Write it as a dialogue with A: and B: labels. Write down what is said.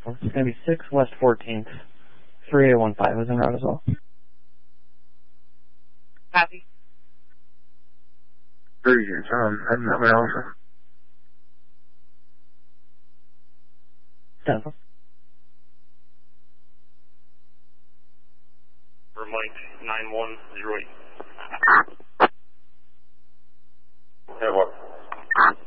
A: It's going to be 6 West 14th. 3815 is en route as well.
B: Copy.
C: Agent, heading that way also.
A: Denver.
D: For Mike 9108.
C: Have what?